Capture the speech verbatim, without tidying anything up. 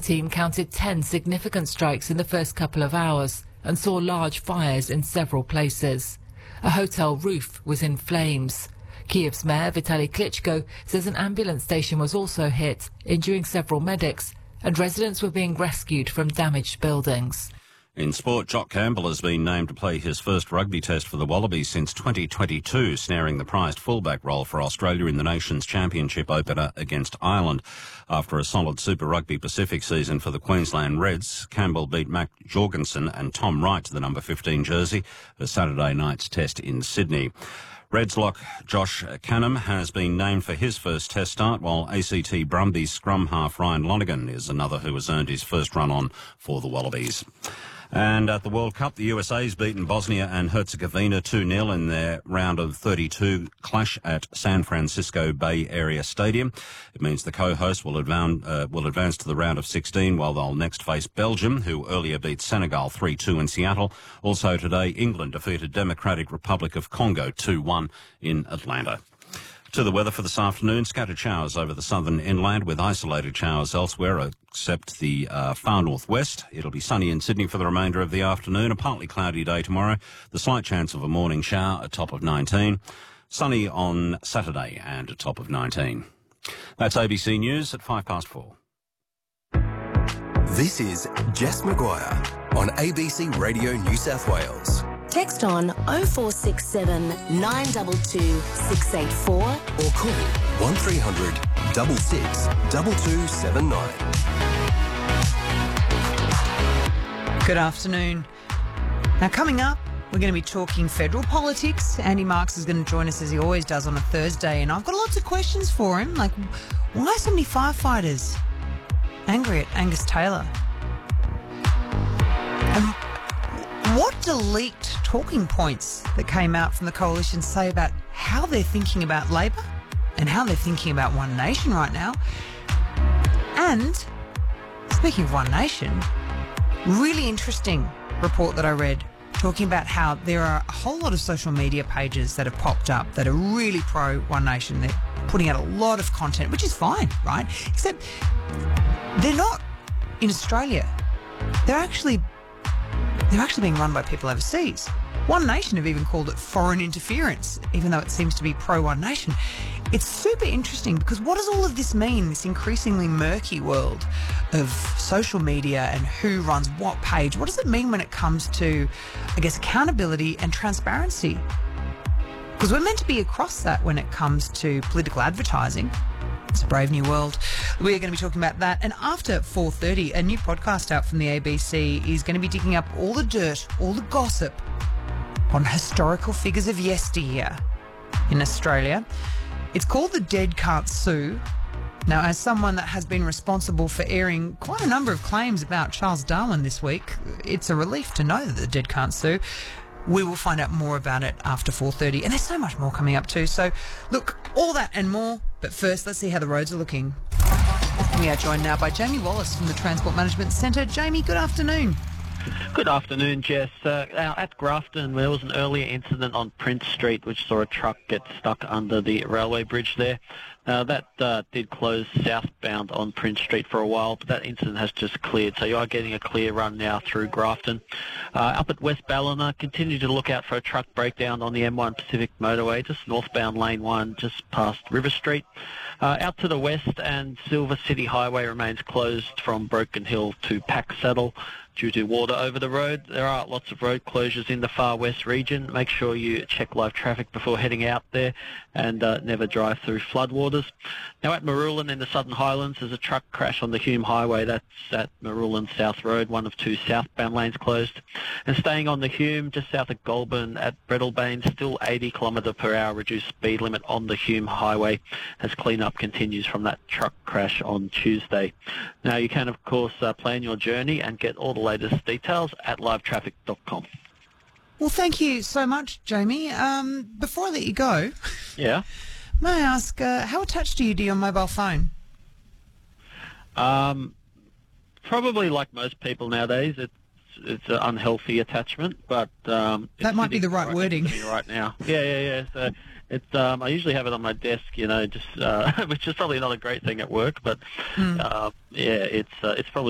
team counted ten significant strikes in the first couple of hours and saw large fires in several places. A hotel roof was in flames. Kiev's mayor Vitaly Klitschko says an ambulance station was also hit, injuring several medics, and residents were being rescued from damaged buildings. In sport, Jock Campbell has been named to play his first rugby test for the Wallabies since twenty twenty-two, snaring the prized fullback role for Australia in the Nations Championship opener against Ireland. After a solid Super Rugby Pacific season for the Queensland Reds, Campbell beat Mac Jorgensen and Tom Wright to the number fifteen jersey for Saturday night's test in Sydney. Reds lock Josh Canham has been named for his first test start, while A C T Brumbies scrum half Ryan Lonergan is another who has earned his first run on for the Wallabies. And at the World Cup, the U S A's beaten Bosnia and Herzegovina two nil in their round of thirty-two clash at San Francisco Bay Area Stadium. It means the co-hosts will, advan- uh, will advance to the round of sixteen, while they'll next face Belgium, who earlier beat Senegal three two in Seattle. Also today, England defeated Democratic Republic of Congo two one in Atlanta. To the weather for this afternoon, scattered showers over the southern inland with isolated showers elsewhere except the uh, far northwest. It'll be sunny in Sydney for the remainder of the afternoon. A partly cloudy day tomorrow. The slight chance of a morning shower, a top of nineteen. Sunny on Saturday and a top of nineteen. That's A B C News at five past four. This is Jess Maguire on A B C Radio New South Wales. Text on oh four six seven, nine two two, six eight four or call one three hundred, six six, two two seven nine. Good afternoon. Now, coming up, we're going to be talking federal politics. Andy Marks is going to join us as he always does on a Thursday, and I've got lots of questions for him, like why are so many firefighters angry at Angus Taylor? And what do leaked talking points that came out from the coalition say about how they're thinking about Labor and how they're thinking about One Nation right now? And speaking of One Nation, really interesting report that I read talking about how there are a whole lot of social media pages that have popped up that are really pro One Nation. They're putting out a lot of content, which is fine, right? Except they're not in Australia. They're actually They're actually being run by people overseas. One Nation have even called it foreign interference, even though it seems to be pro-One Nation. It's super interesting because what does all of this mean, this increasingly murky world of social media and who runs what page? What does it mean when it comes to, I guess, accountability and transparency? Because we're meant to be across that when it comes to political advertising. It's a brave new world. We are going to be talking about that. And after four thirty, a new podcast out from the A B C is going to be digging up all the dirt, all the gossip on historical figures of yesteryear in Australia. It's called The Dead Can't Sue. Now, as someone that has been responsible for airing quite a number of claims about Charles Darwin this week, it's a relief to know that The Dead Can't Sue. We will find out more about it after four thirty. And there's so much more coming up too. So, look, all that and more. But first, let's see how the roads are looking. We are joined now by Jamie Wallace from the Transport Management Centre. Jamie, good afternoon. Good afternoon, Jess. Uh, at Grafton, there was an earlier incident on Prince Street which saw a truck get stuck under the railway bridge there. Uh, that uh, did close southbound on Prince Street for a while, but that incident has just cleared, so you are getting a clear run now through Grafton. Uh, up at West Ballina, continue to look out for a truck breakdown on the M one Pacific Motorway, just northbound lane one, just past River Street. Uh, out to the west, and Silver City Highway remains closed from Broken Hill to Packsaddle due to water over the road. There are lots of road closures in the far west region. Make sure you check live traffic before heading out there, and uh, never drive through floodwaters. Now at Marulan in the Southern Highlands, there's a truck crash on the Hume Highway. That's at Marulan South Road, one of two southbound lanes closed. And staying on the Hume, just south of Goulburn at Breadalbane, still eighty kilometre per hour reduced speed limit on the Hume Highway as clean-up continues from that truck crash on Tuesday. Now you can, of course, uh, plan your journey and get all the latest details at live traffic dot com. Well, thank you so much, Jamie. Um, before I let you go, yeah, may I ask, uh, how attached are you to your mobile phone? Um, probably like most people nowadays, it's it's an unhealthy attachment, but um, that might be the right, right wording right now. Yeah, yeah, yeah. So it's um, I usually have it on my desk, you know, just uh, which is probably not a great thing at work, but mm. uh, yeah, it's uh, it's probably